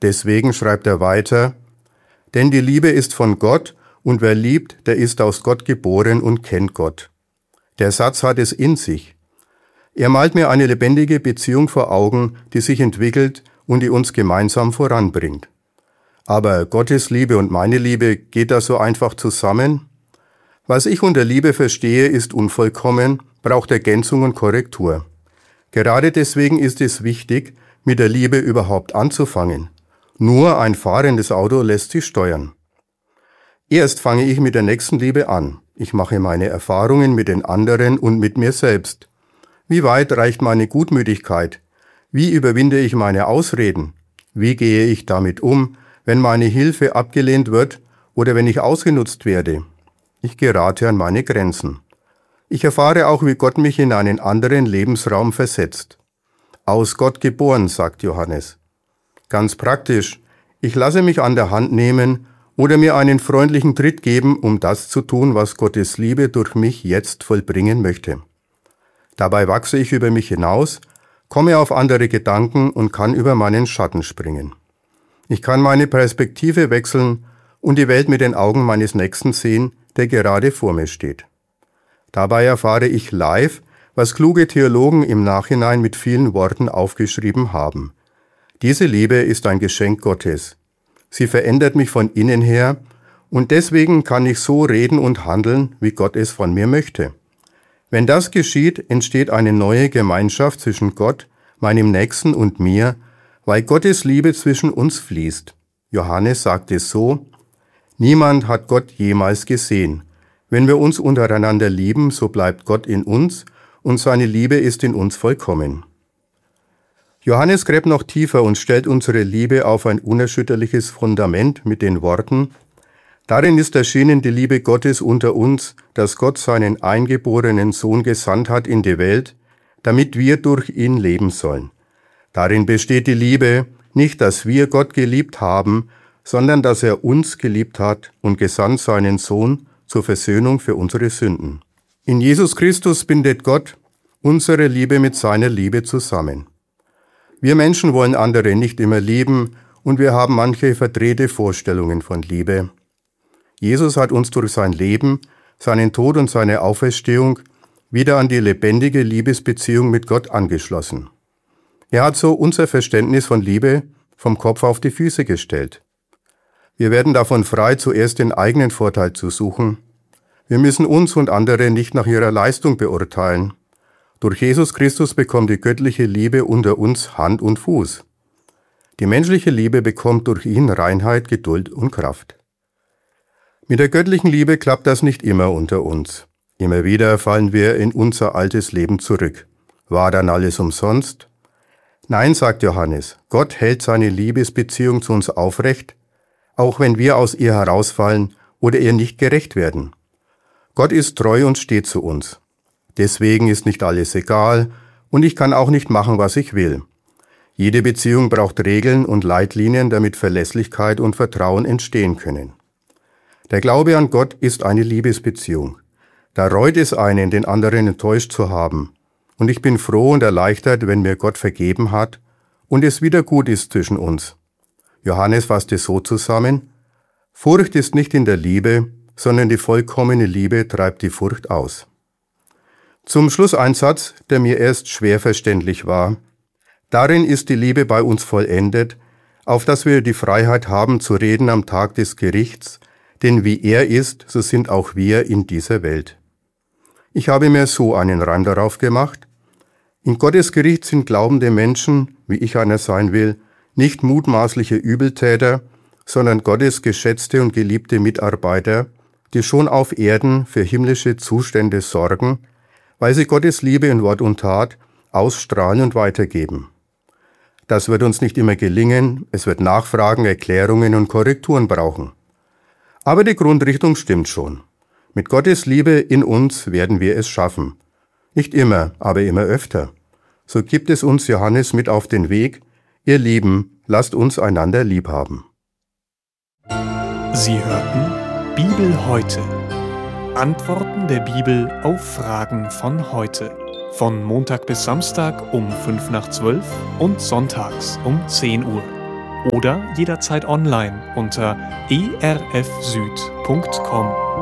Deswegen schreibt er weiter: Denn die Liebe ist von Gott, und wer liebt, der ist aus Gott geboren und kennt Gott. Der Satz hat es in sich. Er malt mir eine lebendige Beziehung vor Augen, die sich entwickelt und die uns gemeinsam voranbringt. Aber Gottes Liebe und meine Liebe, geht das so einfach zusammen? Was ich unter Liebe verstehe, ist unvollkommen, braucht Ergänzung und Korrektur. Gerade deswegen ist es wichtig, mit der Liebe überhaupt anzufangen. Nur ein fahrendes Auto lässt sich steuern. Erst fange ich mit der Nächstenliebe an. Ich mache meine Erfahrungen mit den anderen und mit mir selbst. Wie weit reicht meine Gutmütigkeit? Wie überwinde ich meine Ausreden? Wie gehe ich damit um, wenn meine Hilfe abgelehnt wird oder wenn ich ausgenutzt werde? Ich gerate an meine Grenzen. Ich erfahre auch, wie Gott mich in einen anderen Lebensraum versetzt. Aus Gott geboren, sagt Johannes. Ganz praktisch, ich lasse mich an der Hand nehmen oder mir einen freundlichen Tritt geben, um das zu tun, was Gottes Liebe durch mich jetzt vollbringen möchte. Dabei wachse ich über mich hinaus, komme auf andere Gedanken und kann über meinen Schatten springen. Ich kann meine Perspektive wechseln und die Welt mit den Augen meines Nächsten sehen, der gerade vor mir steht. Dabei erfahre ich live, was kluge Theologen im Nachhinein mit vielen Worten aufgeschrieben haben. Diese Liebe ist ein Geschenk Gottes. Sie verändert mich von innen her und deswegen kann ich so reden und handeln, wie Gott es von mir möchte. Wenn das geschieht, entsteht eine neue Gemeinschaft zwischen Gott, meinem Nächsten und mir, weil Gottes Liebe zwischen uns fließt. Johannes sagt es so: Niemand hat Gott jemals gesehen. Wenn wir uns untereinander lieben, so bleibt Gott in uns und seine Liebe ist in uns vollkommen. Johannes gräbt noch tiefer und stellt unsere Liebe auf ein unerschütterliches Fundament mit den Worten: Darin ist erschienen die Liebe Gottes unter uns, dass Gott seinen eingeborenen Sohn gesandt hat in die Welt, damit wir durch ihn leben sollen. Darin besteht die Liebe, nicht, dass wir Gott geliebt haben, sondern dass er uns geliebt hat und gesandt seinen Sohn zur Versöhnung für unsere Sünden. In Jesus Christus bindet Gott unsere Liebe mit seiner Liebe zusammen. Wir Menschen wollen andere nicht immer lieben und wir haben manche verdrehte Vorstellungen von Liebe. Jesus hat uns durch sein Leben, seinen Tod und seine Auferstehung wieder an die lebendige Liebesbeziehung mit Gott angeschlossen. Er hat so unser Verständnis von Liebe vom Kopf auf die Füße gestellt. Wir werden davon frei, zuerst den eigenen Vorteil zu suchen. Wir müssen uns und andere nicht nach ihrer Leistung beurteilen. Durch Jesus Christus bekommt die göttliche Liebe unter uns Hand und Fuß. Die menschliche Liebe bekommt durch ihn Reinheit, Geduld und Kraft. Mit der göttlichen Liebe klappt das nicht immer unter uns. Immer wieder fallen wir in unser altes Leben zurück. War dann alles umsonst? Nein, sagt Johannes, Gott hält seine Liebesbeziehung zu uns aufrecht, auch wenn wir aus ihr herausfallen oder ihr nicht gerecht werden. Gott ist treu und steht zu uns. Deswegen ist nicht alles egal und ich kann auch nicht machen, was ich will. Jede Beziehung braucht Regeln und Leitlinien, damit Verlässlichkeit und Vertrauen entstehen können. Der Glaube an Gott ist eine Liebesbeziehung. Da reut es einen, den anderen enttäuscht zu haben. Und ich bin froh und erleichtert, wenn mir Gott vergeben hat und es wieder gut ist zwischen uns. Johannes fasst es so zusammen: Furcht ist nicht in der Liebe, sondern die vollkommene Liebe treibt die Furcht aus. Zum Schluss ein Satz, der mir erst schwer verständlich war. Darin ist die Liebe bei uns vollendet, auf dass wir die Freiheit haben zu reden am Tag des Gerichts, denn wie er ist, so sind auch wir in dieser Welt. Ich habe mir so einen Reim darauf gemacht: In Gottes Gericht sind glaubende Menschen, wie ich einer sein will, nicht mutmaßliche Übeltäter, sondern Gottes geschätzte und geliebte Mitarbeiter, die schon auf Erden für himmlische Zustände sorgen, weil sie Gottes Liebe in Wort und Tat ausstrahlen und weitergeben. Das wird uns nicht immer gelingen, es wird Nachfragen, Erklärungen und Korrekturen brauchen. Aber die Grundrichtung stimmt schon. Mit Gottes Liebe in uns werden wir es schaffen. Nicht immer, aber immer öfter. So gibt es uns Johannes mit auf den Weg: Ihr Lieben, lasst uns einander lieb haben. Sie hörten Bibel heute. Antworten der Bibel auf Fragen von heute. Von Montag bis Samstag um 11:55 und sonntags um 10 Uhr. oder jederzeit online unter erfsüd.com.